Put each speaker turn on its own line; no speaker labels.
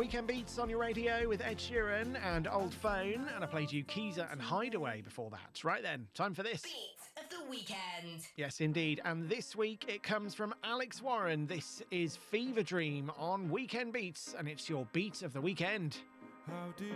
Weekend Beats on your radio with Ed Sheeran and Old Phone, and I played you Keezer and Hideaway before that. Right then, time for this.
Beat of the weekend.
Yes, indeed. And this week it comes from Alex Warren. This is Fever Dream on Weekend Beats, and it's your beat of the weekend.
How did